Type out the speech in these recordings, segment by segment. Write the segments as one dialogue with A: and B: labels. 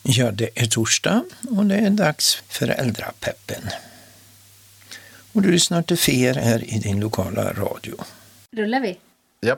A: Ja, det är torsdag och det är dags för Föräldrapeppen. Och du lyssnar till Fer här i din lokala radio.
B: Rullar vi?
C: Japp.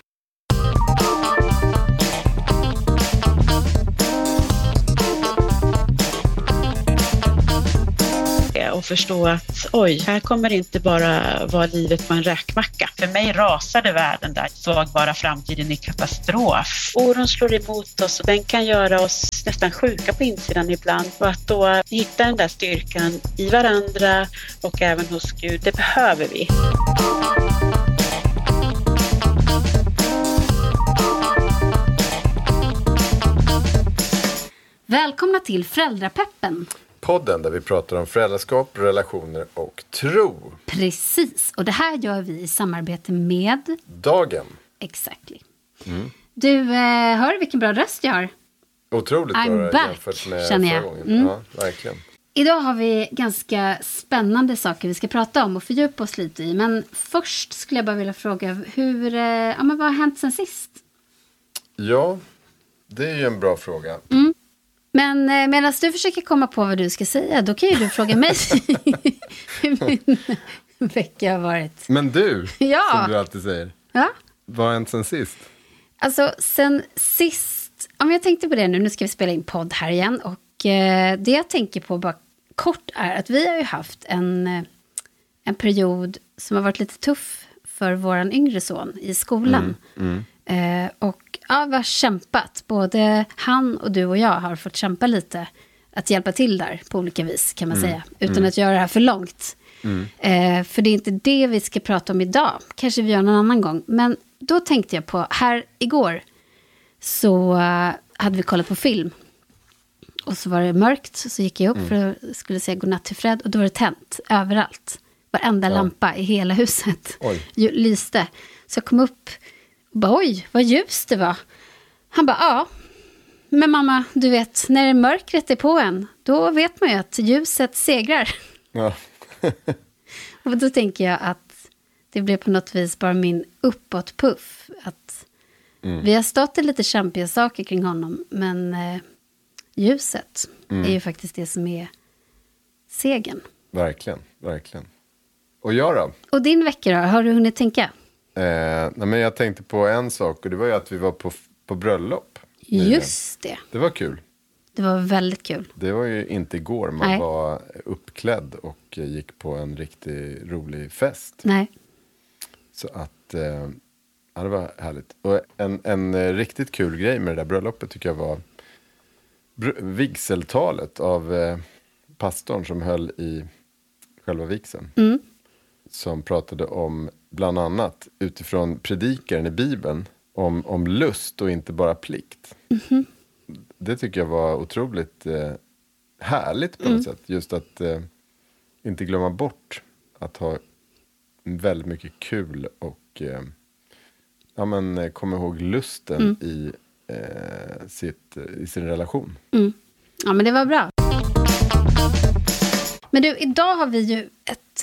D: Och förstå att här kommer det inte bara vara livet på en räkmacka. För mig rasade världen där. Såg bara framtiden i katastrof. Oron slår emot oss och den kan göra oss nästan sjuka på insidan ibland. Och att då hitta den där styrkan i varandra och även hos Gud, det behöver vi.
B: Välkomna till Föräldrapeppen.
C: Podden där vi pratar om föräldraskap, relationer och tro.
B: Precis, och det här gör vi i samarbete med
C: Dagen.
B: Exactly. Du, hör vilken bra röst jag har.
C: Otroligt
B: I'm
C: bra
B: back,
C: jämfört med
B: känner
C: förra
B: jag.
C: gången. Ja, verkligen.
B: Idag har vi ganska spännande saker vi ska prata om och fördjupa oss lite i. Men först skulle jag bara vilja fråga vad har hänt sen sist?
C: Ja, det är ju en bra fråga.
B: Men medan du försöker komma på vad du ska säga, då kan ju du fråga mig hur min vecka har varit.
C: Men du,
B: Ja.
C: som du alltid säger,
B: Ja,
C: vad har hänt sen sist?
B: alltså sen sist, om jag tänkte på det nu ska vi spela in podd här igen. Och det jag tänker på bara kort är att vi har ju haft en period som har varit lite tuff för våran yngre son i skolan. Och ja, vi har kämpat. Både han och du och jag har fått kämpa lite. Att hjälpa till där på olika vis kan man säga. Utan att göra det här för långt. För det är inte det vi ska prata om idag. Kanske vi gör någon annan gång. Men då tänkte jag på, här igår så hade vi kollat på film. Och så var det mörkt. Så gick jag upp för att skulle säga godnatt till Fred. Och då var det tänt överallt. Varenda lampa i hela huset lyste. Så jag kom upp och bara, oj, vad ljust det var. Han bara, ja. Men mamma, du vet, när mörkret är på en, då vet man ju att ljuset segrar.
C: Ja.
B: Och då tänker jag att det blev på något vis bara min uppåtpuff. Att vi har stått i lite kämpiga saker kring honom, men ljuset är ju faktiskt det som är segern.
C: Verkligen, verkligen. Och jag då?
B: Och din vecka då, har du hunnit tänka?
C: Nej, men jag tänkte på en sak och det var ju att vi var på bröllop.
B: Just det.
C: Det var kul.
B: Det var väldigt kul.
C: Det var ju inte igår. Man
B: Nej.
C: var uppklädd och gick på en riktigt rolig fest.
B: Nej.
C: Så att, ja, det var härligt. Och en riktigt kul grej med det där bröllopet tycker jag var vigseltalet av pastorn som höll i själva vigseln. Som pratade om, bland annat utifrån predikaren i Bibeln, om lust och inte bara plikt. Det tycker jag var otroligt härligt på något sätt. Just att inte glömma bort att ha väldigt mycket kul och komma ihåg lusten i sin relation.
B: Ja, men det var bra. Men du, idag har vi ju ett...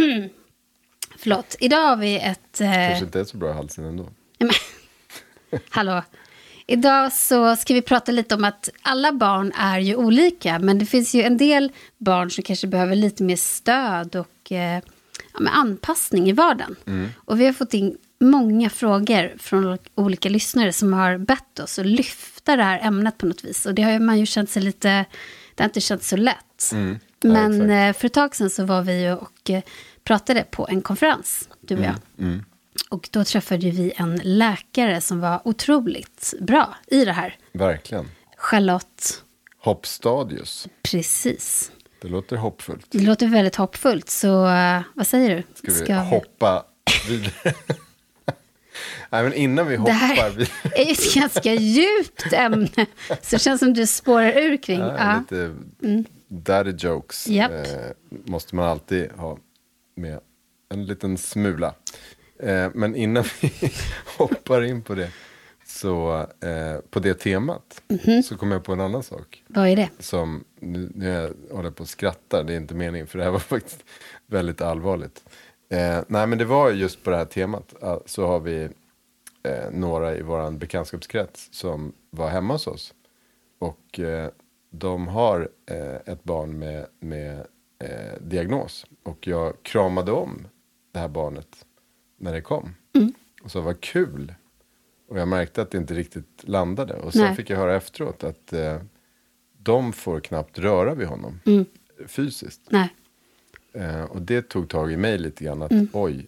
B: idag har vi ett...
C: Kanske inte är så bra i halsen ändå.
B: Hallå. Idag så ska vi prata lite om att alla barn är ju olika. Men det finns ju en del barn som kanske behöver lite mer stöd och anpassning i vardagen. Och vi har fått in många frågor från olika lyssnare som har bett oss att lyfta det här ämnet på något vis. Och det har man ju känt sig lite... Det har inte känts så lätt. Men för ett tag sedan så var vi ju och pratade på en konferens, du och jag. Och då träffade vi en läkare som var otroligt bra i det här.
C: Verkligen.
B: Charlotte.
C: Hoppstadius.
B: Precis.
C: Det låter hoppfullt.
B: Det låter väldigt hoppfullt, så vad säger du?
C: Ska vi hoppa vidare? Nej, men innan vi hoppar...
B: Det här är ju ett ganska djupt ämne. Så det känns som du spårar ur kring.
C: Ja, lite daddy jokes. Måste man alltid ha med en liten smula. Men innan vi hoppar in på det, så på det temat, så kommer jag på en annan sak.
B: Vad är det?
C: Som, nu håller jag på att skratta, det är inte meningen, för det här var faktiskt väldigt allvarligt. Nej, men det var just på det här temat. Så har vi några i våran bekantskapskrets som var hemma hos oss. Och de har ett barn med diagnos. Och jag kramade om det här barnet när det kom. Och så var kul. Och jag märkte att det inte riktigt landade. Och sen fick jag höra efteråt att de får knappt röra vid honom fysiskt.
B: Nej.
C: Och det tog tag i mig lite grann. Att oj,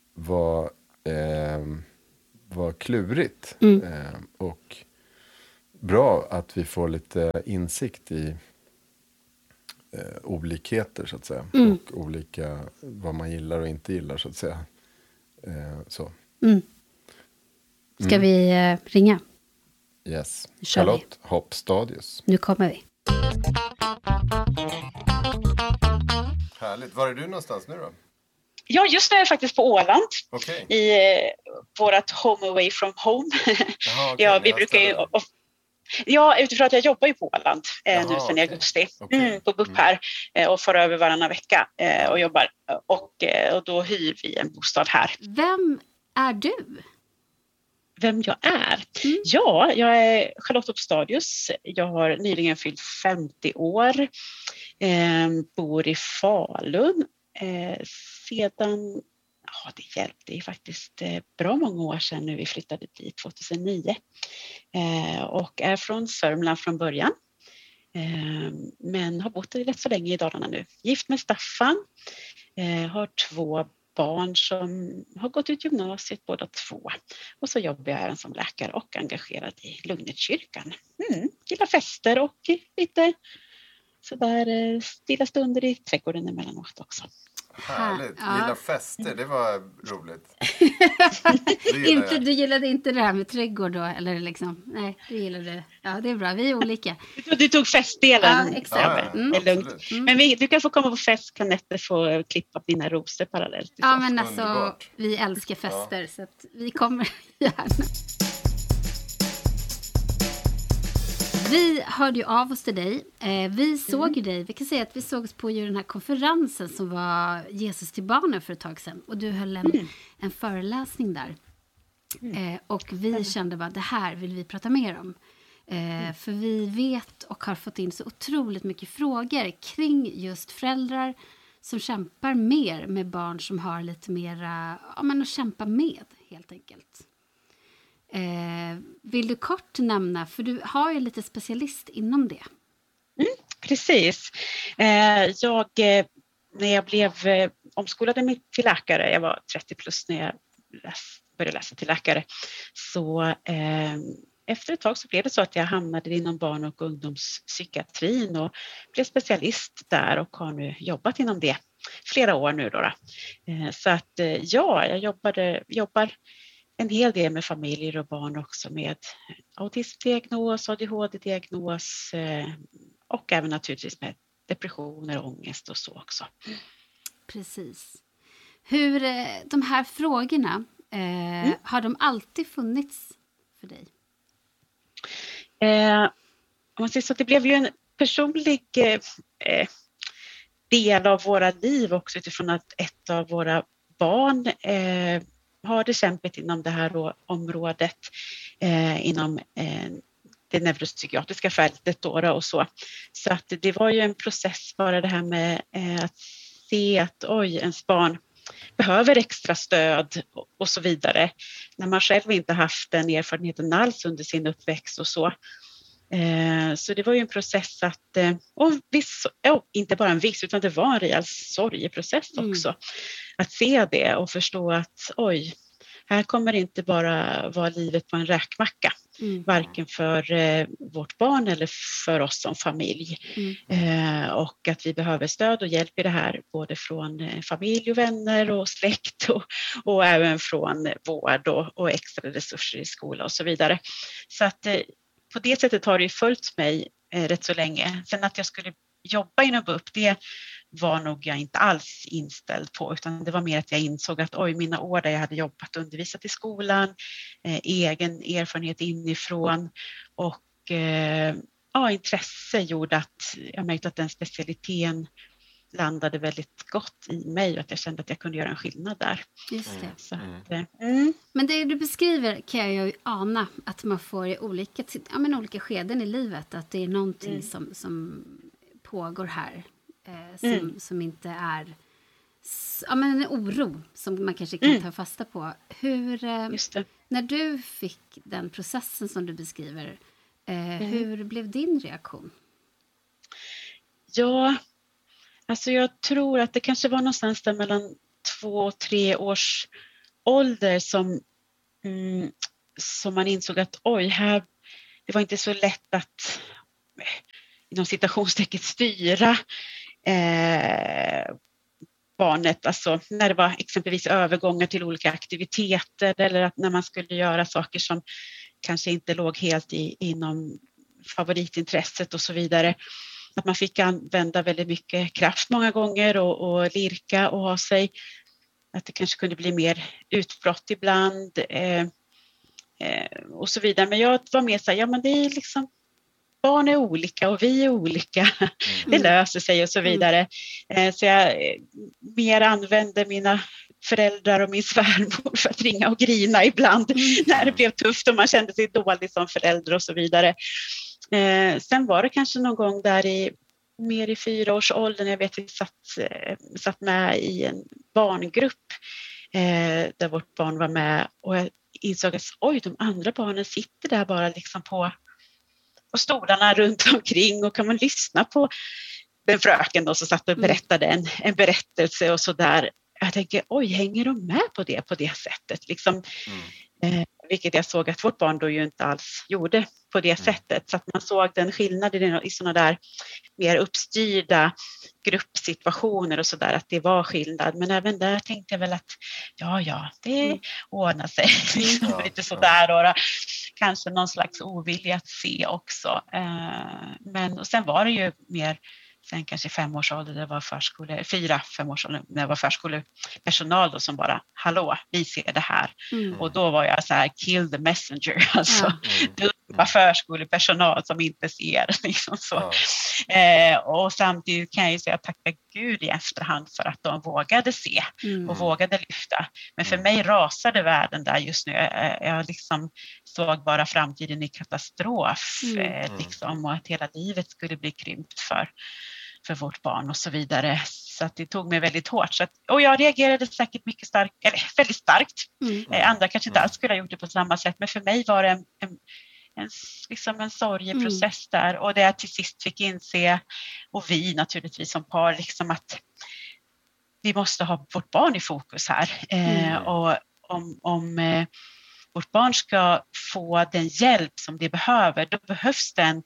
C: vad klurigt. Och bra att vi får lite insikt i olikheter så att säga. Och olika, vad man gillar och inte gillar så att säga. Så.
B: Ska vi ringa?
C: Yes.
B: Kör vi.
C: Charlotte Hopp Stadius.
B: Nu kommer vi.
C: Härligt. Var är du någonstans nu då?
D: Ja, just nu är jag faktiskt på Åland.
C: Okej.
D: I vårat home away from home.
C: Jaha, okej.
D: Ja, vi brukar ju... Ja, utifrån att jag jobbar ju på Åland nu sedan i augusti. På BUP här och får över varannan vecka och jobbar. Och då hyr vi en bostad här.
B: Vem är du?
D: Vem jag är? Ja, jag är Charlotte Hopp Stadius. Jag har nyligen fyllt 50 år. Bor i Falun. Sedan... Ja, det är faktiskt bra många år sedan nu vi flyttade dit 2009. Och är från Sörmland från början. Men har bott rätt så länge i Dalarna nu. Gift med Staffan. Har 2 barn som har gått ut gymnasiet båda 2. Och så jobbar jag även som läkare och engagerad i Lugnetkyrkan. Gillar fester och lite sådär stilla stunder i trädgården emellanåt också.
C: Härligt. Gilla fester, det var roligt.
B: Du gillade inte det här med trädgård då? Eller liksom, nej, du gillade... Ja, det är bra. Vi är olika.
D: Du tog festdelen.
B: Ja, exakt.
D: Det är lugnt. Men du kan få komma på fest, kan Nette få klippa dina rosor parallellt.
B: Ja, men alltså, vi älskar fester så att vi kommer gärna. Vi hörde ju av oss till dig. Vi såg ju dig. Vi kan säga att vi sågs på ju den här konferensen som var Jesus till barnen för ett tag sedan. Och du höll en föreläsning där. Och vi kände bara, det här vill vi prata mer om. För vi vet och har fått in så otroligt mycket frågor kring just föräldrar som kämpar mer med barn som har lite mera, ja men att kämpa med helt enkelt. Vill du kort nämna, för du har ju lite specialist inom det.
D: Precis. När jag blev omskolad till läkare, jag var 30 plus när jag började läsa till läkare, så efter ett tag så blev det så att jag hamnade inom barn- och ungdomspsykiatrin och blev specialist där och har nu jobbat inom det flera år nu då. Så att jag jobbar en hel del med familjer och barn också med autismdiagnos, ADHD-diagnos och även naturligtvis med depressioner och ångest och så också. Precis.
B: Hur de här frågorna, har de alltid funnits för dig?
D: Om man säger så, det blev ju en personlig del av våra liv också utifrån att ett av våra barn har det kämpat inom det här området, inom det neuropsykiatriska fältet då och så. Så att det var ju en process bara det här med att se att ens barn behöver extra stöd och så vidare. När man själv inte haft den erfarenheten alls under sin uppväxt och så. Så det var ju en process att, inte bara en viss utan det var en rejäl sorgeprocess också. Att se det och förstå att här kommer det inte bara vara livet på en räkmacka. Varken för vårt barn eller för oss som familj. Och att vi behöver stöd och hjälp i det här. Både från familj och vänner och släkt. Och även från vård och extra resurser i skola och så vidare. Så att på det sättet har det följt mig rätt så länge. Sen att jag skulle jobba inom BUP, det var nog jag inte alls inställd på, utan det var mer att jag insåg att mina år där jag hade jobbat och undervisat i skolan, egen erfarenhet inifrån och intresse gjorde att jag märkte att den specialiteten landade väldigt gott i mig och att jag kände att jag kunde göra en skillnad där.
B: Just det.
D: Så att,
B: Men det du beskriver kan jag ju ana att man får i olika skeden i livet, att det är någonting som pågår här som inte är en oro som man kanske kan ta fasta på.
D: Just det.
B: När du fick den processen som du beskriver, hur blev din reaktion?
D: Ja, alltså jag tror att det kanske var någonstans där mellan 2 och 3 års ålder som man insåg att det var inte så lätt att inom citationstecken styra barnet, alltså när det var exempelvis övergångar till olika aktiviteter eller att när man skulle göra saker som kanske inte låg helt inom favoritintresset och så vidare. Att man fick använda väldigt mycket kraft många gånger och lirka och ha sig. Att det kanske kunde bli mer utbrott ibland och så vidare. Men jag var mer så här, men det är liksom, barn är olika och vi är olika. Det löser sig och så vidare. Så jag mer använde mina föräldrar och min svärmor för att ringa och grina ibland när det blev tufft och man kände sig dålig som förälder och så vidare. Sen var det kanske någon gång där mer i 4-årsåldern, jag vet vi satt med i en barngrupp där vårt barn var med och jag insåg att de andra barnen sitter där bara liksom på stolarna runt omkring och kan man lyssna på den fröken då som satt och berättade en berättelse och så där. Jag tänker, hänger de med på det sättet? Liksom, vilket jag såg att vårt barn då ju inte alls gjorde på det sättet. Så att man såg den skillnaden i sådana där mer uppstyrda gruppsituationer och sådär, att det var skillnad. Men även där tänkte jag väl att det ordnar sig. Lite sådär då. Kanske någon slags ovilja att se också. Men och sen var det ju mer sen kanske 5-årsåldern, det var 4-5-årsåldern, när det var förskolepersonal då som bara, hallå, vi ser det här. Och då var jag så här, kill the messenger, alltså dumma förskolepersonal som inte ser, liksom så. Och samtidigt kan jag ju säga tacka Gud i efterhand för att de vågade se och vågade lyfta. Men för mig rasade världen där just nu. Jag liksom såg bara framtiden i katastrof, liksom, och att hela livet skulle bli krympt för vårt barn och så vidare. Så att det tog mig väldigt hårt. Och jag reagerade säkert väldigt starkt. Andra kanske inte alls skulle ha gjort det på samma sätt. Men för mig var det en sorgeprocess där. Och det jag till sist fick inse, och vi naturligtvis som par, liksom att vi måste ha vårt barn i fokus här. Och om vårt barn ska få den hjälp som det behöver, då behövs det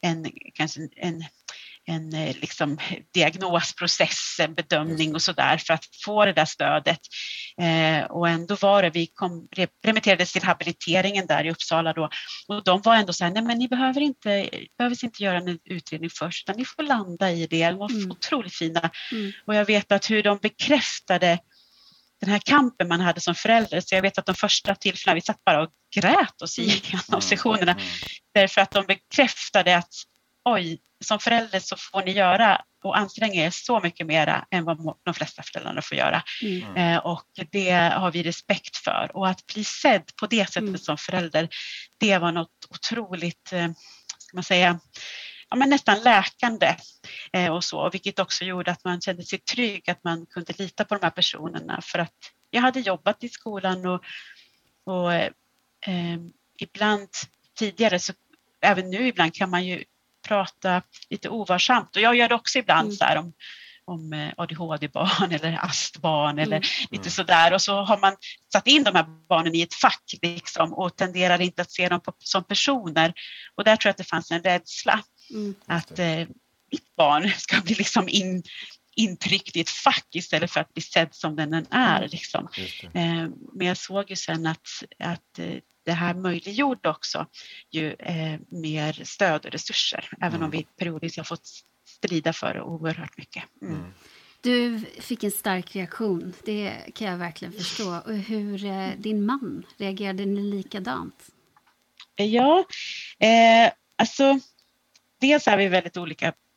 D: en liksom diagnosprocess, en bedömning och sådär för att få det där stödet. Och ändå var det, vi remitterades till habiliteringen där i Uppsala då, och de var ändå så här, nej men ni behöver inte göra en utredning först, utan ni får landa i det. De var otroligt fina. Och jag vet att hur de bekräftade den här kampen man hade som förälder, så jag vet att de första tillfällena vi satt bara och grät oss igenom sessionerna, därför att de bekräftade att som förälder så får ni göra och anstränga er så mycket mera än vad de flesta föräldrarna får göra. Och det har vi respekt för. Och att bli sedd på det sättet som förälder, det var något otroligt, ska man säga, nästan läkande och så. Vilket också gjorde att man kände sig trygg, att man kunde lita på de här personerna. För att jag hade jobbat i skolan och ibland tidigare, så även nu ibland kan man ju prata lite ovarsamt, och jag gör det också ibland så här om ADHD-barn eller AST-barn eller lite sådär, och så har man satt in de här barnen i ett fack liksom, och tenderar inte att se dem som personer, och där tror jag att det fanns en rädsla att mitt barn ska bli liksom intryckt i ett fack istället för att bli sedd som den är liksom. Men jag såg ju sen att det här möjliggjorde också ju mer stöd och resurser, även om vi periodiskt har fått strida för det oerhört mycket.
B: Du fick en stark reaktion, det kan jag verkligen förstå. Och hur din man, reagerade ni likadant?
D: Ja, alltså dels är vi väldigt olika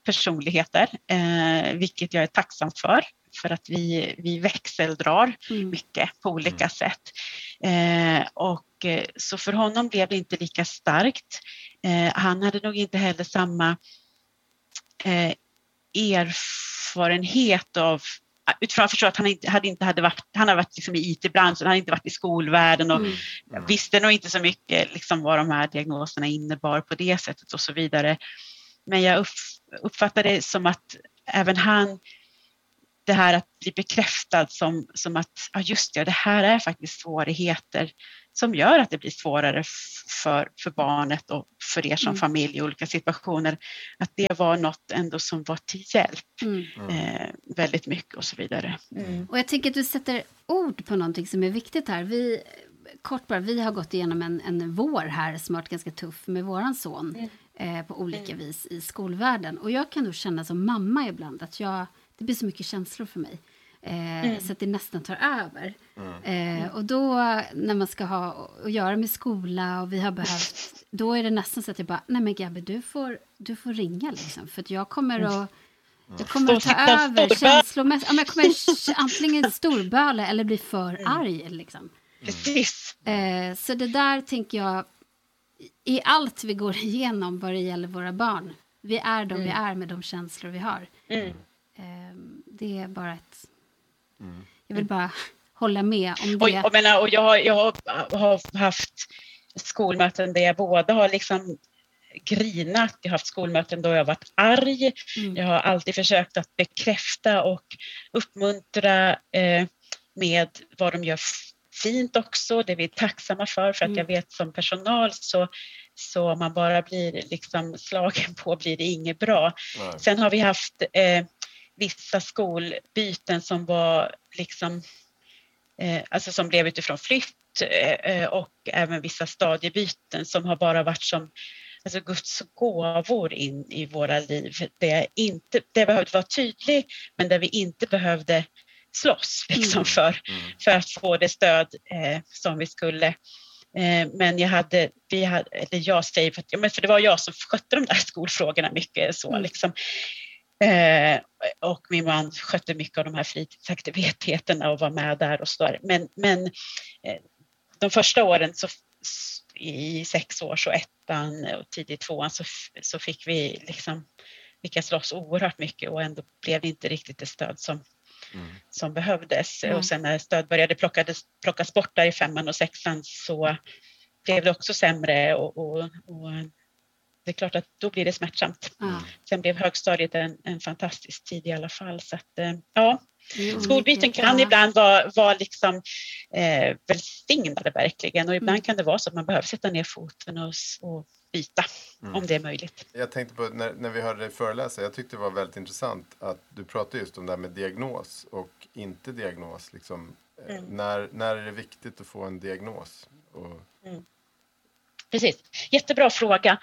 D: personligheter, vilket jag är tacksam för att vi växeldrar mycket på olika sätt. Och så för honom blev det inte lika starkt. Han hade nog inte heller samma erfarenhet av, utifrån att förstå att han hade varit liksom i IT-branschen, han hade inte varit i skolvärlden och visste nog inte så mycket liksom vad de här diagnoserna innebar på det sättet och så vidare. Men jag uppfattade det som att även han, det här att bli bekräftad som att just det här är faktiskt svårigheter som gör att det blir svårare för barnet och för er som familj i olika situationer. Att det var något ändå som var till hjälp väldigt mycket och så vidare.
B: Och jag tänker att du sätter ord på någonting som är viktigt här. Vi har gått igenom en vår här som har varit ganska tuff med våran son på olika vis i skolvärlden. Och jag kan nog känna som mamma ibland att det blir så mycket känslor för mig. Så att det nästan tar över. Och då när man ska ha att göra med skola och vi har behövt, då är det nästan så att jag bara, nej men Gabby, du får ringa liksom. För att jag kommer att ta över känslomässigt. Jag kommer antingen storböla eller bli för arg liksom.
D: Precis.
B: Så det där tänker jag i allt vi går igenom vad det gäller våra barn. Vi är vi är med de känslor vi har. Det är bara jag vill bara hålla med om det.
D: Och jag har haft skolmöten där jag både har liksom grinat, jag har haft skolmöten då jag har varit arg. Jag har alltid försökt att bekräfta och uppmuntra med vad de gör fint också. Det vi är tacksamma för att jag vet som personal så om man bara blir liksom slagen på blir det inget bra. Nej. Sen har vi haft vissa skolbyten som var liksom alltså som blev utifrån flytt och även vissa stadiebyten som har bara varit som alltså Guds gåvor in i våra liv. Det behövde vara tydligt men där vi inte behövde slåss liksom för att få det stöd som vi skulle. Men jag säger för det var jag som skötte de där skolfrågorna mycket så liksom. Och min man skötte mycket av de här fritidsaktiviteterna och var med där och så där. Men de första åren så i 6 år så 1:an och tidigt 2:an så fick vi liksom slåss oerhört mycket och ändå blev det inte riktigt det stöd som behövdes. Och sen när stöd började plockas bort där i 5:an och 6:an så blev det också sämre och det är klart att då blir det smärtsamt. Sen blev högstadiet en fantastisk tid i alla fall. Så att, skolbyten kan ibland vara liksom välsignade verkligen. Och ibland kan det vara så att man behöver sätta ner foten och byta om det är möjligt.
C: Jag tänkte på när vi hörde dig föreläsa. Jag tyckte det var väldigt intressant att du pratade just om det här med diagnos och inte diagnos. Liksom, när är det viktigt att få en diagnos?
D: Precis, jättebra fråga.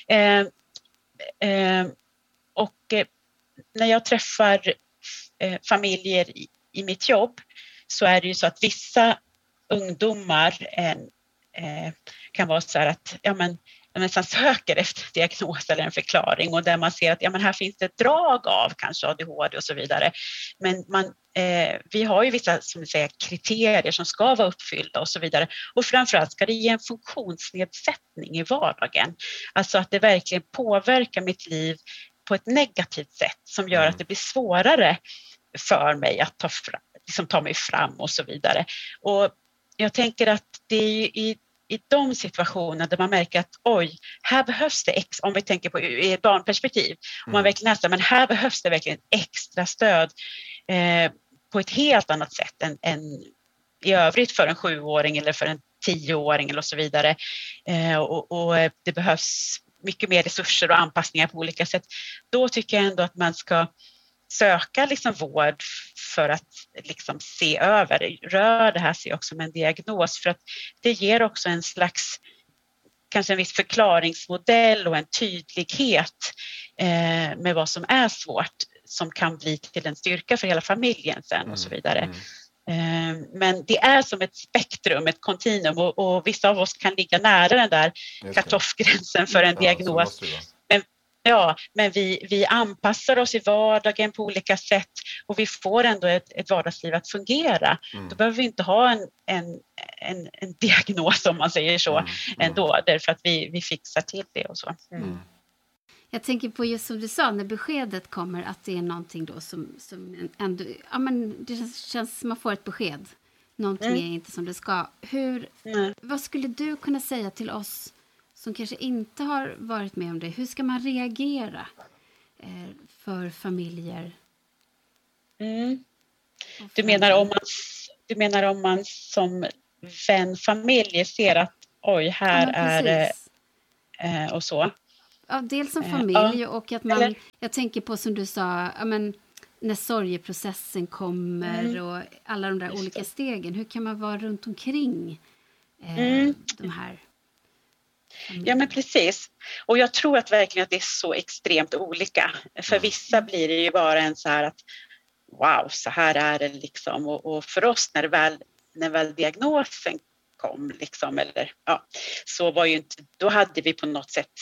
D: När jag träffar familjer i mitt jobb så är det ju så att vissa ungdomar kan vara så här att de nästan söker efter diagnos eller en förklaring och där man ser att här finns det ett drag av kanske ADHD och så vidare. Men vi har ju vissa som vi säger, kriterier som ska vara uppfyllda och så vidare. Och framförallt ska det ge en funktionsnedsättning i vardagen. Alltså att det verkligen påverkar mitt liv på ett negativt sätt som gör att det blir svårare för mig att ta mig fram och så vidare. Och jag tänker att det är i de situationer där man märker att här behövs det om vi tänker på i ett barnperspektiv. Om man verkligen nästan, men här behövs det verkligen extra stöd på ett helt annat sätt än i övrigt för en 7-åring eller för en 10-åring eller så vidare. Och det behövs mycket mer resurser och anpassningar på olika sätt. Då tycker jag ändå att man ska söka liksom vård för att liksom se över. Rör det här sig också med en diagnos för att det ger också en slags kanske en viss förklaringsmodell och en tydlighet med vad som är svårt som kan bli till en styrka för hela familjen sen och så vidare. Men det är som ett spektrum, ett kontinuum och vissa av oss kan ligga nära den där kartoffgränsen för en diagnos. Ja, men vi anpassar oss i vardagen på olika sätt och vi får ändå ett vardagsliv att fungera. Då behöver vi inte ha en diagnos, om man säger så, ändå, därför att vi fixar till det och så.
B: Jag tänker på just som du sa, när beskedet kommer, att det är någonting då som ändå, ja men det känns som man får ett besked. Någonting är inte som det ska. Vad skulle du kunna säga till oss som kanske inte har varit med om det? Hur ska man reagera för familjer?
D: Du menar om man som vän-familj ser att oj, här är det och så?
B: Ja, dels som familj och att man, jag tänker på som du sa, ja, men, när sorgeprocessen kommer och alla de där olika stegen. Hur kan man vara runt omkring de här?
D: Ja, men precis. Och jag tror att verkligen att det är så extremt olika. För vissa blir det ju bara en så här att wow, så här är det liksom. Och för oss när väl diagnosen kom liksom, eller så var ju inte, då hade vi på något sätt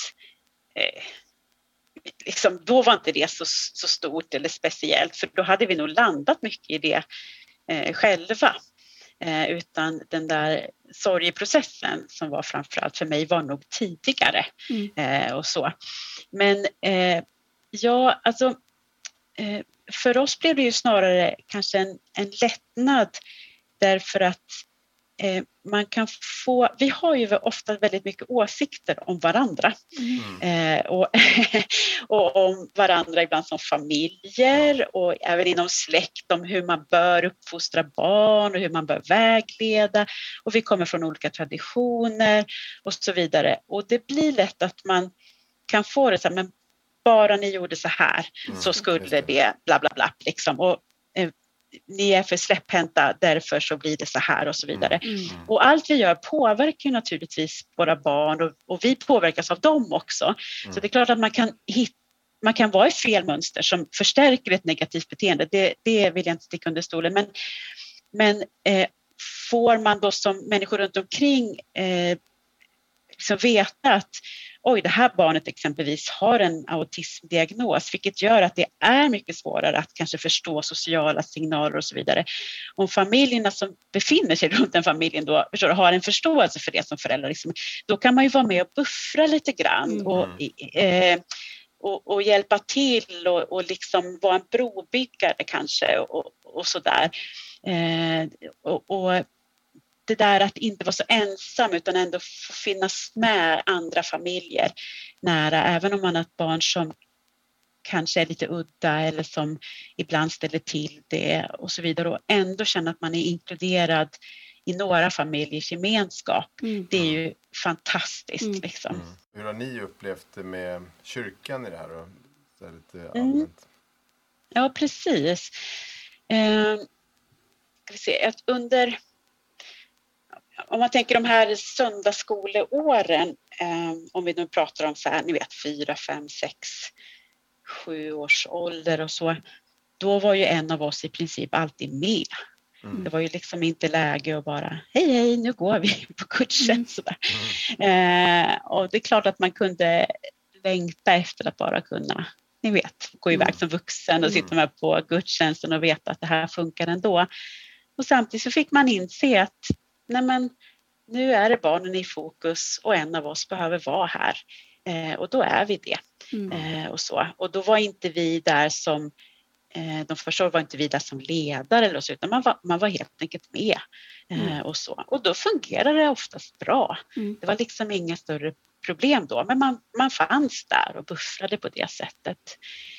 D: liksom, då var inte det så stort eller speciellt, för då hade vi nog landat mycket i det själva. Utan den där sorgeprocessen som var framförallt för mig var nog tidigare och så. Men alltså för oss blev det ju snarare kanske en lättnad, därför att man kan vi har ju ofta väldigt mycket åsikter om varandra och om varandra ibland som familjer och även inom släkt om hur man bör uppfostra barn och hur man bör vägleda, och vi kommer från olika traditioner och så vidare, och det blir lätt att man kan få det så här, men bara ni gjorde så här så skulle det bla bla bla liksom, och ni är för släpphänta, därför så blir det så här och så vidare. Och allt vi gör påverkar ju naturligtvis våra barn och vi påverkas av dem också. Så det är klart att man kan vara i fel mönster som förstärker ett negativt beteende. Det vill jag inte sticka under stolen. Men får man då som människor runt omkring liksom veta att oj, det här barnet exempelvis har en autismdiagnos, vilket gör att det är mycket svårare att kanske förstå sociala signaler och så vidare. Om familjerna som befinner sig runt den familjen då har en förståelse för det som föräldrar, liksom, då kan man ju vara med och buffra lite grann och hjälpa till och liksom vara en brobyggare kanske och sådär. Och det där att inte vara så ensam utan ändå få finnas med andra familjer nära, även om man har ett barn som kanske är lite udda eller som ibland ställer till det och så vidare, och ändå känna att man är inkluderad i några familjers gemenskap. Det är ju fantastiskt liksom.
C: Hur har ni upplevt det med kyrkan i det här då? Så lite allmänt.
D: Ja, precis. Ska vi se, att om man tänker de här söndagsskoleåren, om vi nu pratar om så här, ni vet 4, 5, 6, 7 års ålder och så, då var ju en av oss i princip alltid med. Det var ju liksom inte läge att bara hej, nu går vi på gudstjänst. Och det är klart att man kunde längta efter att bara kunna, ni vet, gå iväg som vuxen och sitta med på gudstjänsten och veta att det här funkar ändå. Och samtidigt så fick man inse att nej, men nu är det barnen i fokus och en av oss behöver vara här. Och då är vi det. Och så. Och då var inte vi där som de första år var inte vi där som ledare eller så, utan man var helt enkelt med och så. Och då fungerade det oftast bra. Det var liksom inga större problem då, men man fanns där och buffrade på det sättet.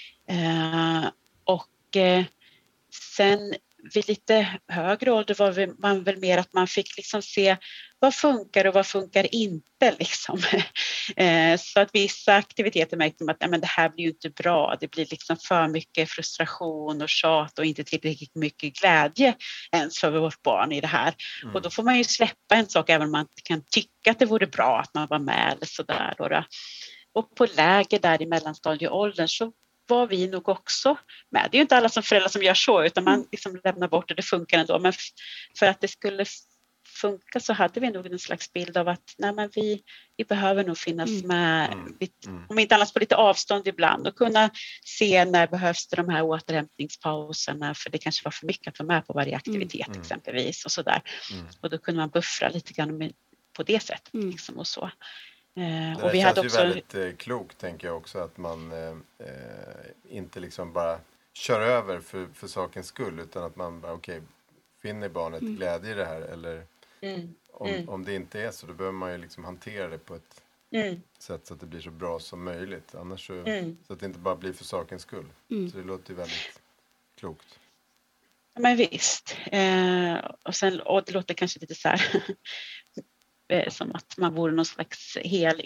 D: Sen vid lite högre ålder var man väl mer att man fick liksom se vad funkar och vad funkar inte liksom. Så att vissa aktiviteter märkte man att men det här blir ju inte bra. Det blir liksom för mycket frustration och tjat och inte tillräckligt mycket glädje ens för vårt barn i det här. Och då får man ju släppa en sak även om man kan tycka att det vore bra att man var med eller sådär då. Och på läger där i mellanstadieåldern så var vi nog också med. Det är ju inte alla som föräldrar som gör så, utan man liksom lämnar bort det funkar ändå. Men för att det skulle funka så hade vi nog en slags bild av att nej, men vi behöver nog finnas med, om inte annars på lite avstånd ibland, och kunna se när behövs det de här återhämtningspauserna, för det kanske var för mycket att vara med på varje aktivitet exempelvis och sådär. Och då kunde man buffra lite grann på det sättet liksom, och så.
C: Det
D: och vi hade också
C: väldigt klokt, tänker jag också, att man inte liksom bara kör över för sakens skull, utan att man bara finner barnet glädje i det här, eller om det inte är så, då behöver man ju liksom hantera det på ett sätt så att det blir så bra som möjligt, annars så att det inte bara blir för sakens skull. Så det låter ju väldigt klokt.
D: Ja, men visst. Och det låter kanske lite så här som att man vore någon slags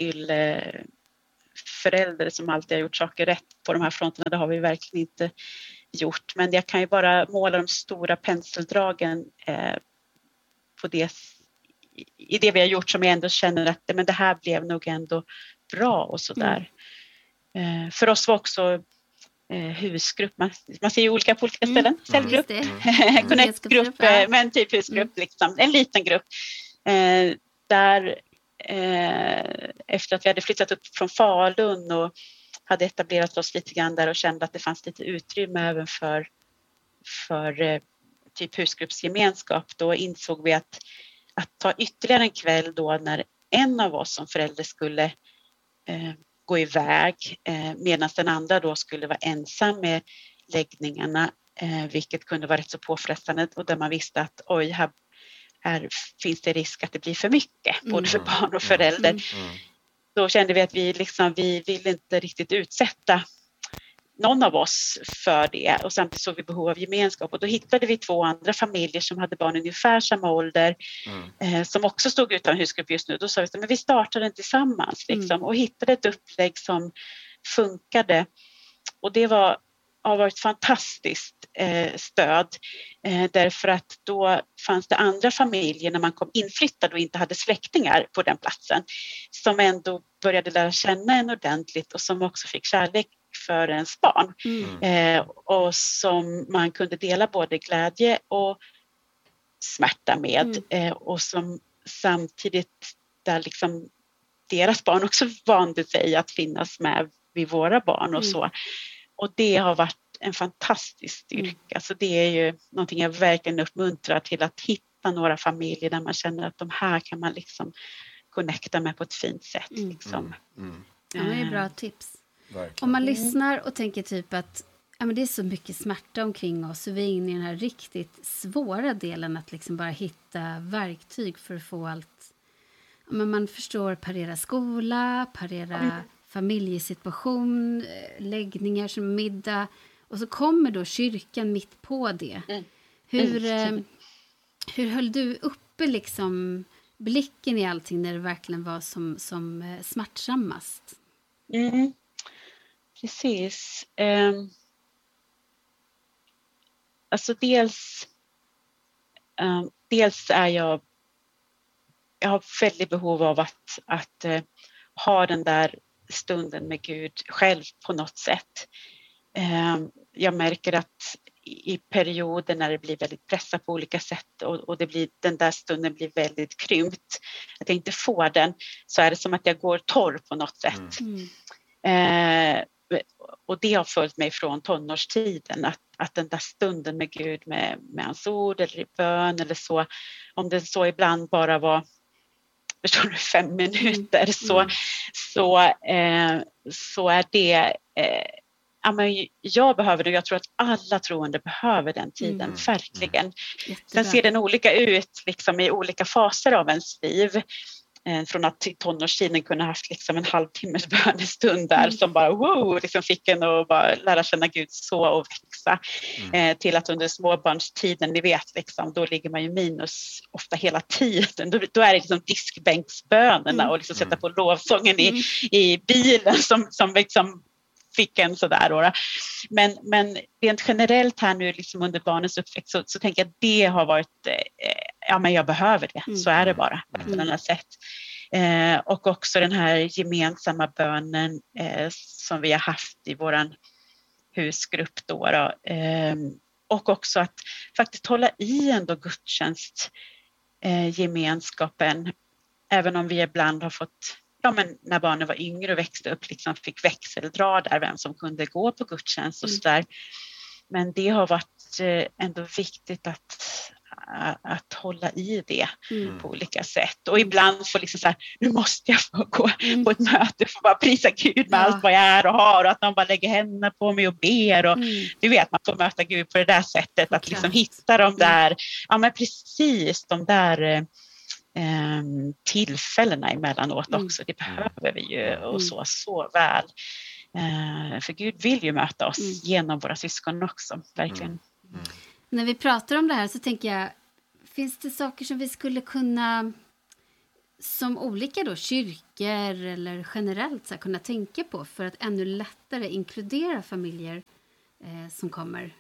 D: förälder som alltid har gjort saker rätt på de här fronterna. Det har vi verkligen inte gjort. Men jag kan ju bara måla de stora penseldragen i det vi har gjort, som jag ändå känner att men det här blev nog ändå bra och sådär. För oss var också husgrupp. Man ser ju olika på olika ställen. Cellgrupp, connect-grupp, men typ husgrupp. Liksom. En liten grupp. Där efter att vi hade flyttat upp från Falun och hade etablerat oss lite grann där och kände att det fanns lite utrymme även för typ husgruppsgemenskap, då insåg vi att ta ytterligare en kväll då när en av oss som förälder skulle gå iväg medan den andra då skulle vara ensam med läggningarna, vilket kunde vara rätt så påfrestande, och där man visste att här finns det risk att det blir för mycket, både för barn och förälder. Då kände vi att vi vill inte riktigt utsätta någon av oss för det, och samtidigt såg vi behov av gemenskap, och då hittade vi 2 andra familjer som hade barn i ungefär samma ålder som också stod utan husgrupp just nu. Då sa vi att vi startar den tillsammans liksom, och hittade ett upplägg som funkade, och det har varit fantastiskt stöd, därför att då fanns det andra familjer när man kom inflyttad och inte hade släktingar på den platsen, som ändå började lära känna en ordentligt och som också fick kärlek för ens barn, och som man kunde dela både glädje och smärta med, och som samtidigt där liksom deras barn också vande sig att finnas med vid våra barn och så. Och det har varit en fantastisk styrka. Så det är ju någonting jag verkligen uppmuntrar till, att hitta några familjer där man känner att de här kan man liksom connecta med på ett fint sätt. Liksom.
B: Ja, det är bra tips.
C: Verkligen.
B: Om man lyssnar och tänker typ att men det är så mycket smärta omkring oss, så vi är inne i den här riktigt svåra delen att liksom bara hitta verktyg för att få allt. Men man förstår parera skola, parera familjesituation, läggningar som middag, och så kommer då kyrkan mitt på det. Hur höll du uppe liksom blicken i allting när det verkligen var som smärtsammast?
D: Precis. Alltså dels är jag har väldigt behov av att ha den där stunden med Gud själv på något sätt. Jag märker att i perioder när det blir väldigt pressat på olika sätt och den där stunden blir väldigt krympt, att jag inte får den, så är det som att jag går torr på något sätt. Och det har följt mig från tonårstiden, att den där stunden med Gud, med hans ord eller i bön eller så, om det så ibland bara var 5 minuter, så är det jag behöver det, och jag tror att alla troende behöver den tiden, verkligen. Sen ser den olika ut liksom i olika faser av ens liv. Från att i tonårstiden kunna haft liksom en halvtimmes bönestund där som bara liksom fick en att bara lära känna Gud så och växa, till att under småbarnstiden, ni vet liksom, då ligger man ju minus ofta hela tiden, då är det liksom diskbänksbönerna och liksom sätta på lovsången i bilen som liksom fick en sådär då. Men rent generellt här nu liksom under barnens uppväxt så tänker jag att det har varit men jag behöver det, så är det bara på ett annat sätt. Och också den här gemensamma bönen som vi har haft i våran husgrupp då. Och också att faktiskt hålla i ändå gudstjänst gemenskapen. Även om vi ibland har fått, men när barnen var yngre och växte upp, liksom fick växeldra där, vem som kunde gå på gudstjänst och sådär. Men det har varit ändå viktigt att hålla i det på olika sätt. Och ibland får liksom så här, nu måste jag få gå på ett möte för att bara prisa Gud med allt vad jag är och har, och att någon bara lägger händerna på mig och ber. Och du vet, man får möta Gud på det där sättet, att liksom hitta de där, men precis de där tillfällena emellanåt också. Det behöver vi ju och så väl. För Gud vill ju möta oss genom våra syskon också, verkligen.
B: När vi pratar om det här så tänker jag, finns det saker som vi skulle kunna, som olika då, kyrkor eller generellt så här, kunna tänka på för att ännu lättare inkludera familjer som kommer?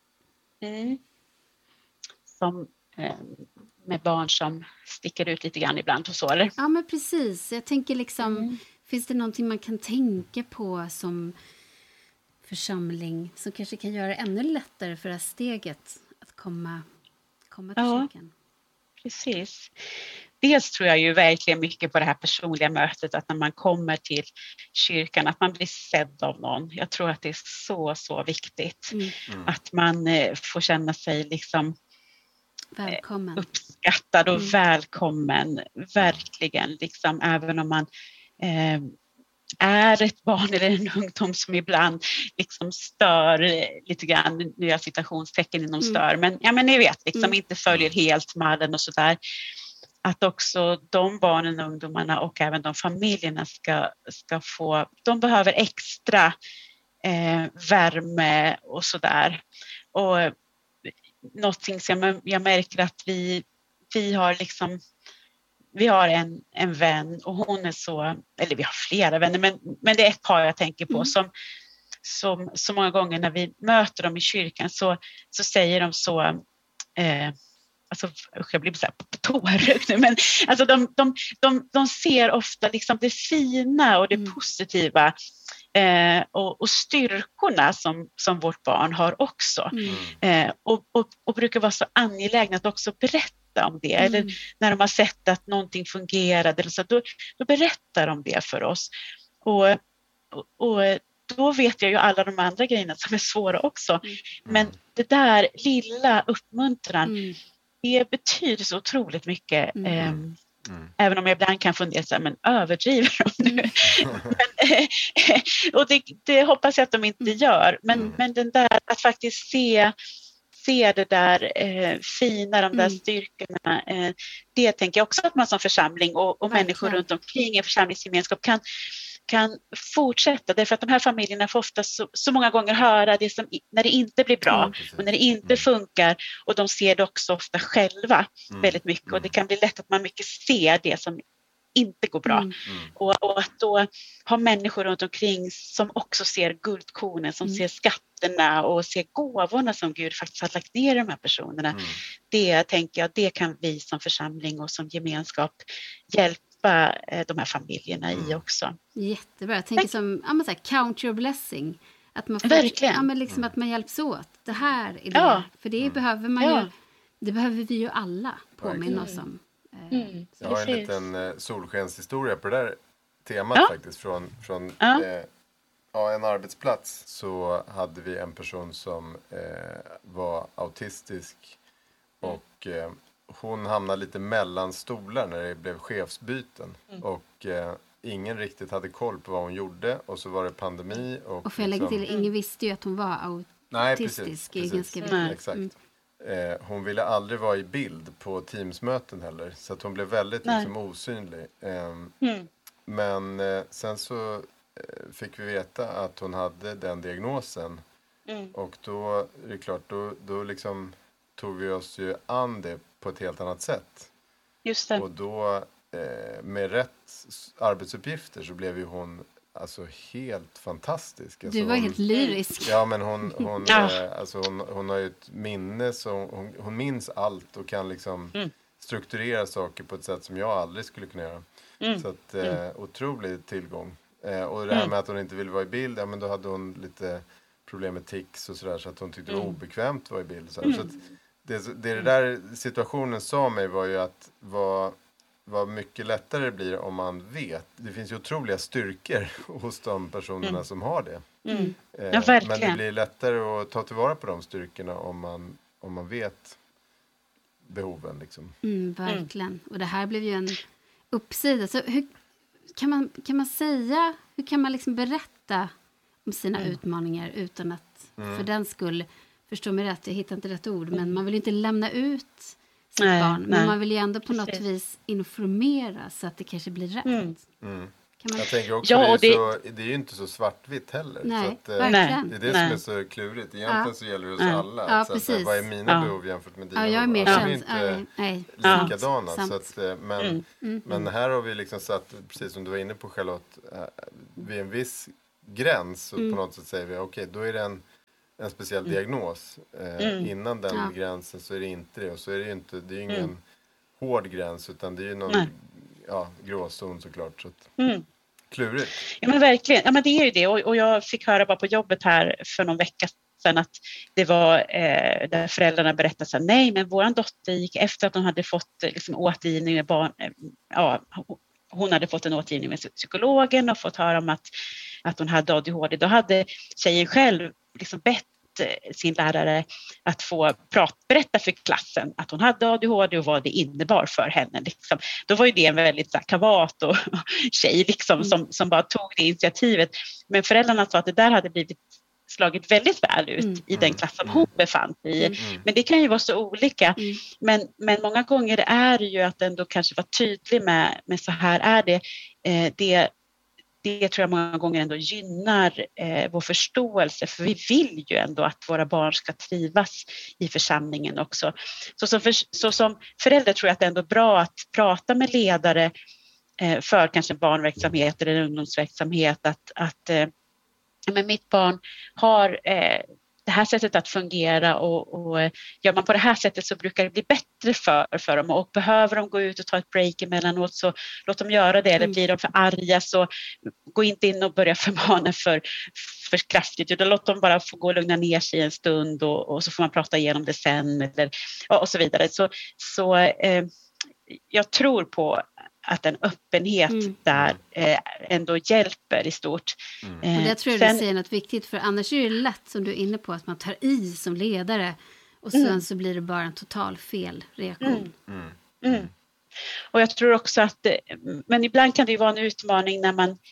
D: Som med barn som sticker ut lite grann ibland och så, eller?
B: Ja, men precis. Jag tänker liksom, finns det någonting man kan tänka på som församling som kanske kan göra det ännu lättare för det här steget att komma till kyrkan? Precis.
D: Dels tror jag ju verkligen mycket på det här personliga mötet, att när man kommer till kyrkan, att man blir sedd av någon. Jag tror att det är så viktigt att man får känna sig liksom
B: välkommen.
D: Uppskattad och välkommen, verkligen, liksom, även om man är ett barn eller en ungdom som ibland liksom stör lite grann, nu gör jag citationstecken inom stör, men ni vet, liksom inte följer helt mallen och sådär. Att också de barnen och ungdomarna och även de familjerna ska få, de behöver extra värme och sådär. Och någonting som jag märker att vi har liksom, vi har en vän och hon är så, eller vi har flera vänner, men det är ett par jag tänker på som så många gånger när vi möter dem i kyrkan så säger de så, alltså jag blir så här på tårögd nu, men alltså de ser ofta liksom det fina och det positiva och styrkorna som vårt barn har också. Och brukar vara så angelägna att också berätta om det. Eller när de har sett att någonting fungerade, eller så, då berättar de det för oss. Och då vet jag ju alla de andra grejerna som är svåra också. Men det där lilla uppmuntran, det betyder så otroligt mycket. Även om jag ibland kan fundera så här, men överdriver de nu? Och det hoppas jag att de inte gör. Men den där, att faktiskt se det där fina, de där styrkorna, det tänker jag också att man som församling och människor runt omkring en församlingsgemenskap kan fortsätta. Därför att de här familjerna får ofta så många gånger höra det som när det inte blir bra och när det inte funkar, och de ser det också ofta själva väldigt mycket, och det kan bli lätt att man mycket ser det som inte går bra. Och att då ha människor runt omkring som också ser guldkornen, som ser skatterna och ser gåvorna som Gud faktiskt har lagt ner i de här personerna. Det tänker jag, det kan vi som församling och som gemenskap hjälpa de här familjerna i också.
B: Jättebra. Jag tänker som så här, count your blessing. Att man
D: verkligen.
B: Liksom att man hjälps åt. Det här är det. För det behöver man ju. Det behöver vi ju alla påminna oss om.
C: Jag har en liten solskenshistoria på det där temat faktiskt. Från en arbetsplats så hade vi en person som var autistisk och hon hamnade lite mellan stolar när det blev chefsbyten. Och ingen riktigt hade koll på vad hon gjorde. Och så var det pandemi. Och
B: för jag lägger till, ingen visste ju att hon var autistisk.
C: Nej, precis. Exakt. Hon ville aldrig vara i bild på Teamsmöten heller. Så att hon blev väldigt liksom osynlig. Men sen så fick vi veta att hon hade den diagnosen. Och då är det klart, då liksom tog vi oss ju an det på ett helt annat sätt.
D: Just det. Och
C: då med rätt arbetsuppgifter så blev ju hon alltså helt fantastisk. Alltså
B: du var helt lyrisk.
C: Ja, men hon har ju ett minne, så hon minns allt och kan liksom strukturera saker på ett sätt som jag aldrig skulle kunna göra. Så att otrolig tillgång. Och det här med att hon inte ville vara i bild, ja, men då hade hon lite problem med tics och sådär, så att hon tyckte det var obekvämt att vara i bild. Så att Det där situationen sa mig var ju att vad mycket lättare det blir om man vet. Det finns ju otroliga styrkor hos de personerna som har det.
D: Ja, verkligen.
C: Men det blir lättare att ta tillvara på de styrkorna om man vet behoven. Liksom.
B: Verkligen. Och det här blev ju en uppsida. Så hur kan man säga, hur kan man liksom berätta om sina utmaningar utan att för den skull, förstå mig rätt, jag hittar inte rätt ord, men man vill inte lämna ut sitt barn, men man vill ju ändå på något vis informera så att det kanske blir rätt.
C: Jag tänker också det är ju inte så svartvitt heller.
B: Nej,
C: så att,
B: verkligen.
C: Det är det som är så klurigt. Egentligen så gäller det oss alla.
B: Ja,
C: så
B: precis.
C: att, vad är mina behov jämfört med dina?
B: Jag är mer
C: de är inte likadana.
B: Sant.
C: Så att, men här har vi liksom satt, precis som du var inne på Charlotte, vid en viss gräns. Så på något sätt säger vi, okej, då är det en speciell diagnos. Innan den gränsen så är det inte det. Och så är det ju inte, det är ju ingen hård gräns, utan det är ju någon gråzon såklart. Så att, klurigt.
D: Ja, men verkligen. Ja, men det är ju det. Och jag fick höra bara på jobbet här för någon vecka sedan att det var där föräldrarna berättade så här, nej, men våran dotter gick efter att hon hade fått liksom, återgivning med barn. Hon hade fått en återgivning med psykologen och fått höra om att hon hade ADHD. Då hade tjejen själv liksom bett sin lärare att få berätta för klassen att hon hade ADHD och vad det innebar för henne. Liksom. Då var ju det en väldigt kavat och tjej liksom, som bara tog det initiativet. Men föräldrarna sa att det där hade blivit slagit väldigt väl ut i den klass som hon befann sig i. Men det kan ju vara så olika. Men många gånger är det ju att ändå kanske vara tydlig med så här är det. Det tror jag många gånger ändå gynnar vår förståelse. För vi vill ju ändå att våra barn ska trivas i församlingen också. Så som förälder tror jag att det är ändå bra att prata med ledare för kanske barnverksamhet eller ungdomsverksamhet. Men mitt barn har det här sättet att fungera och gör man på det här sättet så brukar det bli bättre för dem, och behöver de gå ut och ta ett break emellanåt så låt dem göra det, eller blir de för arga så gå inte in och börja förmana för kraftigt, utan låt dem bara få gå och lugna ner sig en stund och så får man prata igenom det sen eller, och så vidare. Så jag tror på att en öppenhet där ändå hjälper i stort.
B: Och det tror jag du säger något viktigt, för annars är det lätt, som du är inne på, att man tar i som ledare och sen så blir det bara en total fel reaktion.
D: Och jag tror också att, men ibland kan det ju vara en utmaning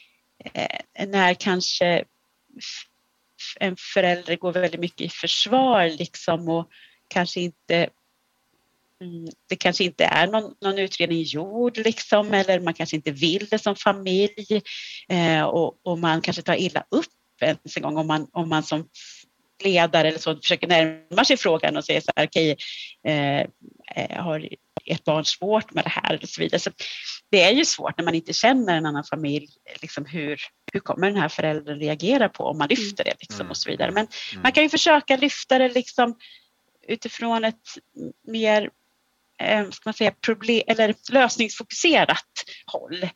D: när kanske en förälder går väldigt mycket i försvar liksom, och kanske inte det kanske inte är någon utredning gjord liksom, eller man kanske inte vill det som familj, och man kanske tar illa upp ens en gång om man som ledare eller så försöker närma sig frågan och säger så här, okej, har ett barn svårt med det här och så vidare. Så det är ju svårt när man inte känner en annan familj, liksom hur kommer den här föräldern reagera på om man lyfter det liksom, och så vidare. Men man kan ju försöka lyfta det liksom utifrån ett mer ska man säga problem eller lösningsfokuserat håll.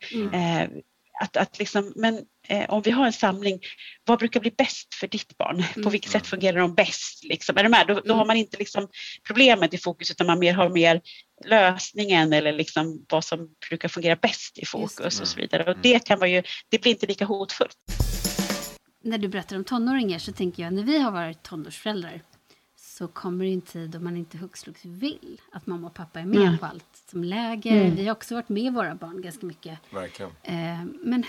D: Att liksom, men om vi har en samling, vad brukar bli bäst för ditt barn? På vilket sätt fungerar de bäst? Liksom? Är de här? Då har man inte liksom problemet i fokus, utan man har mer lösningen eller liksom vad som brukar fungera bäst i fokus och så vidare. Och det kan vara ju, det blir inte lika hotfullt.
B: När du berättar om tonåringar så tänker jag, när vi har varit tonårsföräldrar så kommer det en tid då man inte hux flux vill att mamma och pappa är med på allt som läger. Vi har också varit med våra barn ganska mycket.
C: Verkligen.
B: Men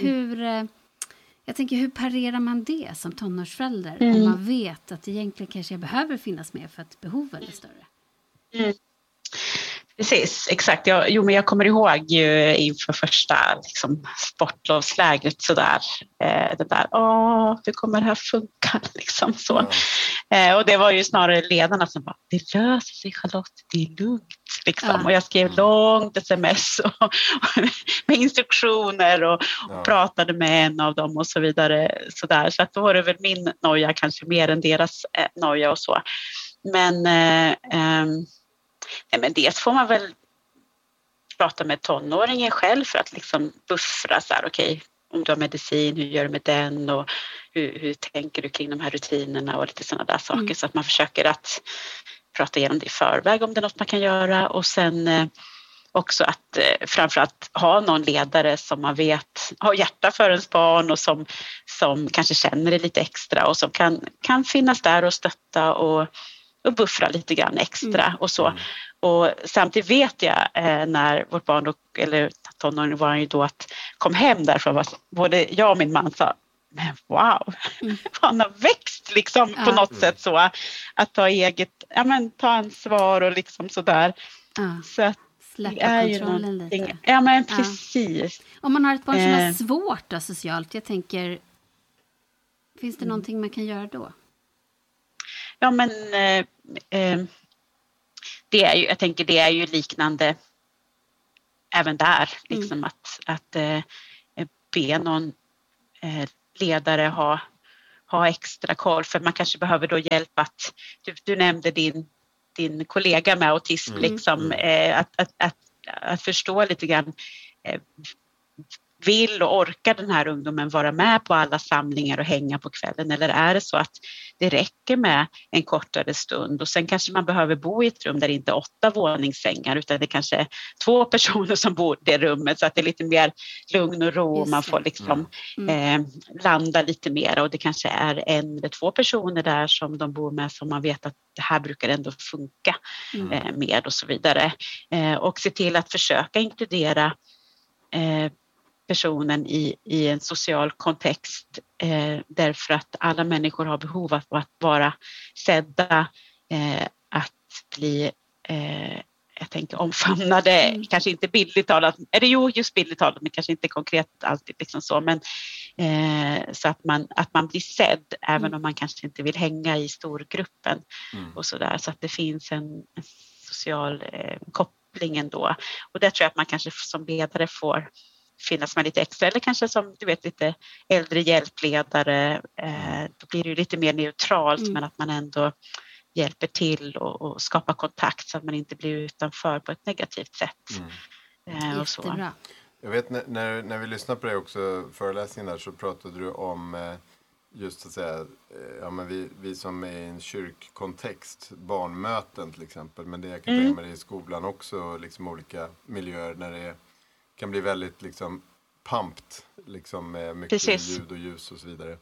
B: jag tänker, hur parerar man det som tonårsförälder om man vet att egentligen kanske jag behöver finnas med för att behoven är större?
D: Precis, exakt. Men jag kommer ihåg ju inför första liksom, sportlovslägret sådär. Det där, hur kommer det här funka? Liksom så. Och det var ju snarare ledarna som bara, det löser sig Charlotte, det är lugnt. Liksom. Och jag skrev långt sms och med instruktioner och pratade med en av dem och så vidare. Sådär. Så att då var det väl min noja kanske mer än deras noja och så. Men det får man väl prata med tonåringen själv för att liksom buffra så här, okej, om du har medicin, hur gör du med den och hur tänker du kring de här rutinerna och lite sådana där saker, så att man försöker att prata igenom det i förväg om det är något man kan göra. Och sen också att framförallt ha någon ledare som man vet har hjärta för ens barn och som kanske känner det lite extra och som kan finnas där och stötta och buffra lite grann extra och så. Och samtidigt vet jag när vårt barn, eller tonåring var han ju då, att kom hem därifrån, både jag och min man sa, men wow, han har växt liksom på något sätt så. Att ta ta ansvar och liksom sådär. Så att
B: släppa kontrollen lite.
D: Ja, men precis.
B: Om man har ett barn som är svårt då, socialt, jag tänker, finns det någonting man kan göra då?
D: Ja, men det är ju, jag tänker det är ju liknande även där, liksom att be någon ledare ha extra koll, för man kanske behöver då hjälp att, du nämnde din kollega med autism, liksom, att förstå lite grann, vill och orkar den här ungdomen vara med på alla samlingar och hänga på kvällen, eller är det så att det räcker med en kortare stund och sen kanske man behöver bo i ett rum där det inte är 8 våningssängar utan det kanske är 2 personer som bor i det rummet, så att det är lite mer lugn och ro och man får liksom landa lite mer, och det kanske är 1 eller 2 personer där som de bor med som man vet att det här brukar ändå funka med och så vidare, och se till att försöka inkludera personen i en social kontext, därför att alla människor har behov av att vara sedda, att bli jag tänker omfamnade, kanske inte bildligt talat, eller jo just bildligt talat, men kanske inte konkret alltid liksom så, men så att man blir sedd även om man kanske inte vill hänga i storgruppen och sådär, så att det finns en social koppling ändå, och där tror jag att man kanske som ledare får finnas med lite extra, eller kanske som du vet lite äldre hjälpledare, då blir det ju lite mer neutralt, men att man ändå hjälper till och skapar kontakt så att man inte blir utanför på ett negativt sätt. Och så.
C: Jag vet när vi lyssnade på det också, föreläsningen där, så pratade du om just att säga, ja, men vi som är i en kyrkkontext, barnmöten till exempel, men det jag kan tänka mig i skolan också, liksom olika miljöer när det kan bli väldigt liksom pampt, liksom med mycket ljud och ljus och så vidare.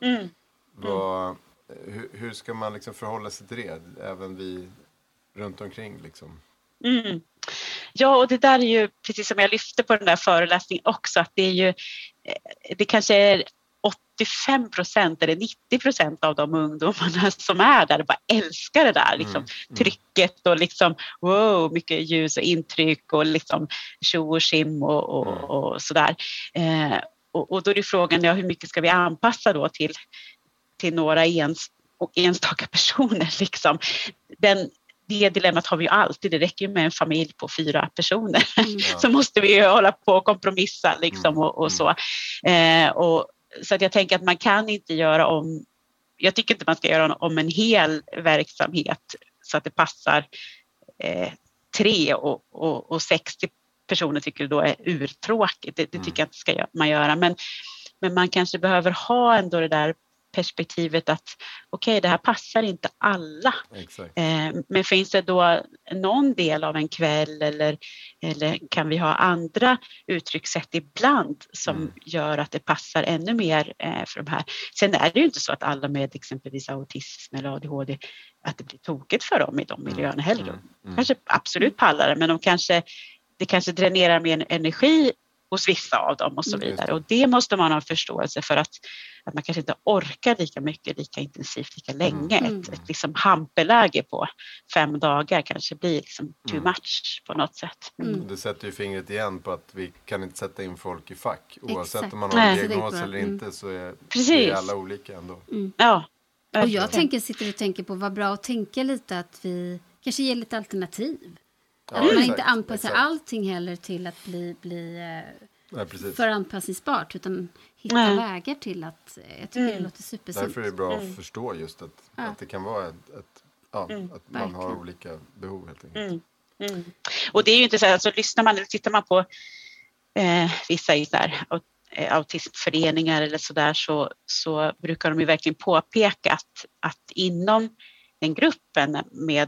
C: Hur ska man liksom förhålla sig till det, även vi runt omkring liksom?
D: Ja, och det där är ju precis som jag lyfte på den där föreläsningen också, att det är ju, det kanske är 85% eller 90% av de ungdomarna som är där bara älskar det där liksom, trycket och liksom wow, mycket ljus och intryck och liksom tjo och sim och sådär, och då är det frågan, hur mycket ska vi anpassa då till några enstaka personer liksom. Det dilemmat har vi ju alltid. Det räcker ju med en familj på 4 personer. Så måste vi ju hålla på och kompromissa liksom och så. Så att jag tänker att man kan inte göra om, jag tycker inte man ska göra om en hel verksamhet så att det passar 3 och 60 personer tycker då är urtråkigt. Det tycker jag inte ska man göra. Men man kanske behöver ha ändå det där perspektivet att okej, det här passar inte alla. Men finns det då någon del av en kväll eller kan vi ha andra uttryckssätt ibland som gör att det passar ännu mer för de här. Sen är det ju inte så att alla med exempelvis autism eller ADHD att det blir tokigt för dem i de miljöerna heller. Kanske absolut pallar det, men det kanske dränerar mer energi hos vissa av dem och så vidare. Och det måste man ha förståelse för, att man kanske inte orkar lika mycket, lika intensivt, lika länge. Ett liksom hampeläge på 5 dagar kanske blir liksom too much på något sätt.
C: Det sätter ju fingret igen på att vi kan inte sätta in folk i fack. Oavsett om man har en diagnos eller inte, så är alla olika ändå.
D: Ja.
B: Och jag tänker på vad bra att tänka lite att vi kanske ger lite alternativ. Att man inte anpassar allting heller till att bli för anpassningsbart, utan hitta vägar till att, jag tycker det låter supersunt.
C: Därför är det bra att förstå just att det kan vara att man har olika behov helt enkelt.
D: Och det är ju inte så att, alltså, tittar man på vissa i där autismföreningar eller sådär, så brukar de ju verkligen påpeka att inom den gruppen med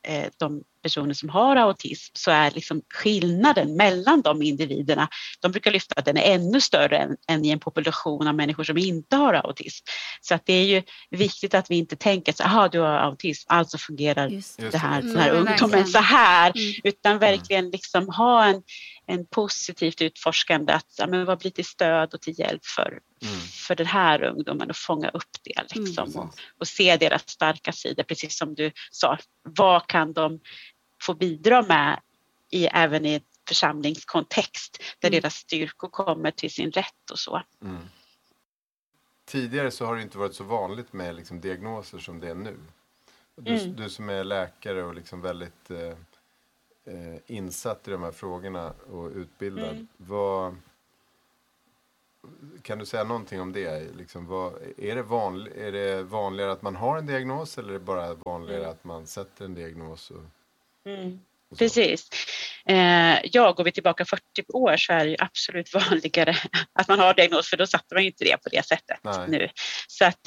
D: de personer som har autism, så är liksom skillnaden mellan de individerna, de brukar lyfta att den är ännu större än i en population av människor som inte har autism. Så att det är ju viktigt att vi inte tänker så här, du har autism, alltså fungerar det här, den här ungdomen så här, utan verkligen liksom ha en positivt utforskande att men vad blir till stöd och till hjälp för den här ungdomen, och fånga upp det liksom, och se deras starka sidor, precis som du sa, vad kan de få bidra med även i ett församlingskontext där deras styrkor kommer till sin rätt och så.
C: Tidigare så har det inte varit så vanligt med liksom diagnoser som det är nu. Du som är läkare och liksom väldigt insatt i de här frågorna och utbildad. Kan du säga någonting om det? Liksom, är det vanligare att man har en diagnos, eller är det bara vanligare att man sätter en diagnos?
D: Precis. Går vi tillbaka 40 år så är det ju absolut vanligare att man har diagnos, för då satte man ju inte det på det sättet nu. Så att,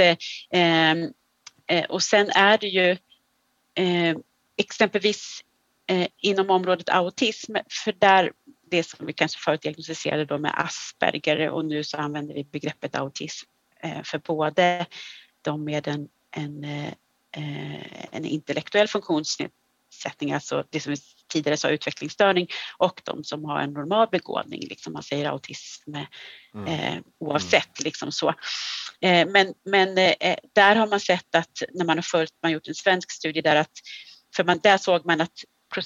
D: och sen är det ju exempelvis inom området autism, för där det som vi kanske förut diagnostiserade då med Asperger, och nu så använder vi begreppet autism för både de med en intellektuell funktionsnedsättning, alltså det som vi tidigare sa utvecklingsstörning, och de som har en normal begåvning, liksom man säger autism oavsett liksom så. Men där har man sett att när man har gjort en svensk studie där, att där såg man att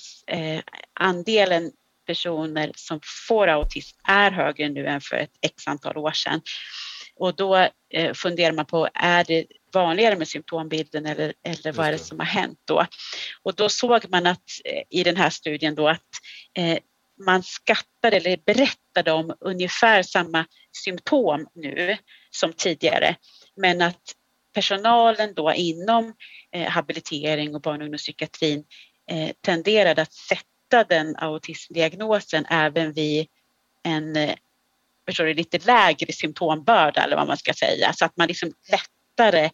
D: andelen personer som får autism är högre nu än för ett x antal år sedan. Och då funderar man på, är det vanligare med symptombilden eller vad är det som har hänt då? Och då såg man att i den här studien då att man skattade eller berättade om ungefär samma symptom nu som tidigare, men att personalen då inom habilitering och barn- och ungdomspsykiatrin tenderade att sätta den autismdiagnosen även vid en lite lägre symptombörda, eller vad man ska säga, så att man liksom lättare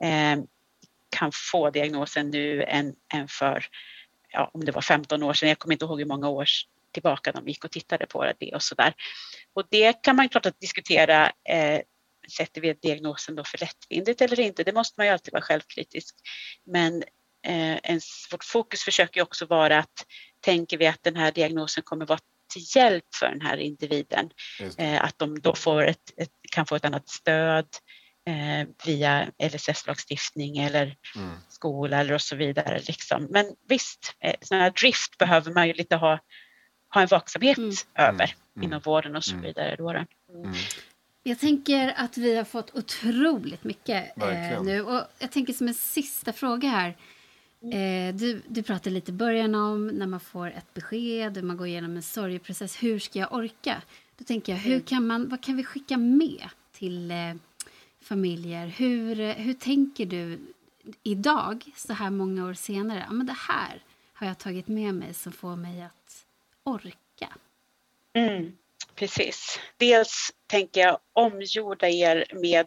D: kan få diagnosen nu än för, om det var 15 år sedan, jag kommer inte ihåg hur många år tillbaka de gick och tittade på det och sådär. Och det kan man klart att diskutera, sätter vi diagnosen då för lättvindigt eller inte? Det måste man ju alltid vara självkritisk. Men vårt fokus försöker också vara att, tänker vi att den här diagnosen kommer vara till hjälp för den här individen, att de då kan få ett annat stöd via LSS-lagstiftning eller skola eller och så vidare. Liksom. Men visst, sån här drift behöver man ju lite ha en vaksamhet över inom vården och så vidare. Då.
B: Jag tänker att vi har fått otroligt mycket nu, och jag tänker som en sista fråga här. Du pratade lite i början om när man får ett besked och man går igenom en sorgeprocess, hur ska jag orka? Då tänker jag, vad kan vi skicka med till familjer? Hur tänker du idag, så här många år senare? Men det här har jag tagit med mig som får mig att orka.
D: Precis. Dels tänker jag omgjorda er med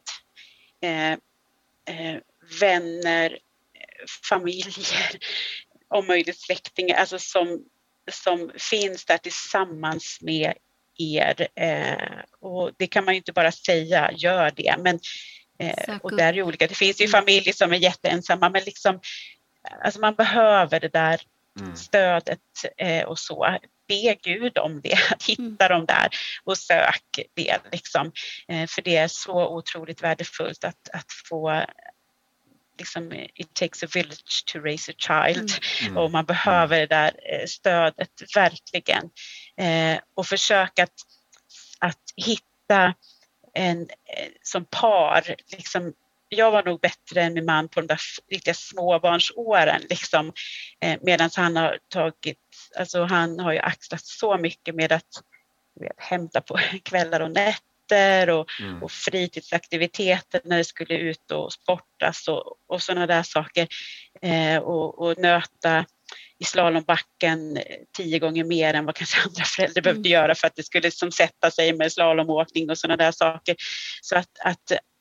D: vänner, familjer, om möjligt släktingar, alltså som finns där tillsammans med er. Och det kan man ju inte bara säga, gör det. Men, och där är olika. Det finns ju familjer som är jätteensamma, men liksom, alltså man behöver det där stödet och så. Be Gud om det, hitta dem där och sök det. Liksom. För det är så otroligt värdefullt att få, liksom, it takes a village to raise a child. Och man behöver det där stödet verkligen. Och försöka att hitta som par, liksom, jag var nog bättre än min man på de där riktiga småbarnsåren, liksom, medan han har ju axlat så mycket med att hämta på kvällar och nätter och fritidsaktiviteter när det skulle ut och sportas och sådana där saker, och nöta i slalombacken 10 gånger mer än vad kanske andra föräldrar behövde göra för att det skulle liksom sätta sig med slalomåkning och sådana där saker. Så att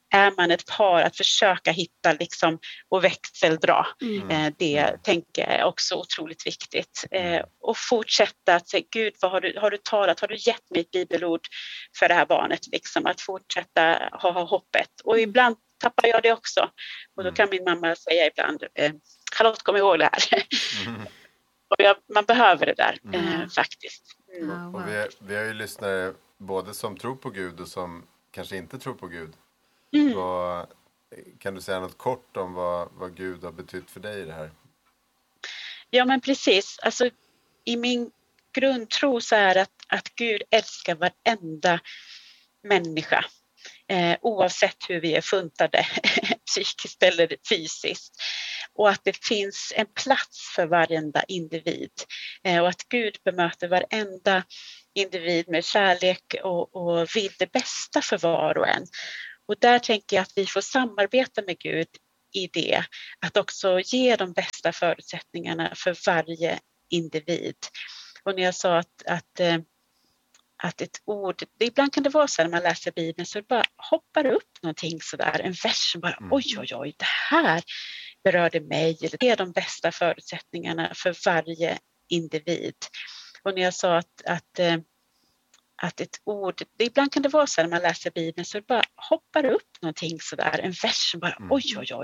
D: är man ett par att försöka hitta liksom, och växeldra. Det tänker jag är också otroligt viktigt. Och fortsätta att säga, Gud, vad har du talat? Har du gett mig ett bibelord för det här barnet? Liksom, att fortsätta ha hoppet. Och ibland tappar jag det också. Och då kan min mamma säga ibland, Charlotte, kom ihåg det här. Och man behöver det där faktiskt.
C: Och vi har ju lyssnare både som tror på Gud och som kanske inte tror på Gud. Kan du säga något kort om vad Gud har betytt för dig i det här?
D: Ja, men precis. Alltså, i min grundtro så är det att Gud älskar varenda människa. Oavsett hur vi är funtade psykiskt eller fysiskt. Och att det finns en plats för varenda individ. Och att Gud bemöter varenda individ med kärlek och vill det bästa för var och en. Och där tänker jag att vi får samarbeta med Gud i det. Att också ge de bästa förutsättningarna för varje individ. Och när jag sa att ett ord, ibland kan det vara så när man läser Bibeln så det bara hoppar upp någonting sådär. En vers som bara oj, det här berörde mig. Eller det är de bästa förutsättningarna för varje individ. Och när jag sa att ett ord, ibland kan det vara så när man läser Bibeln så det bara hoppar upp någonting sådär. En vers som bara oj,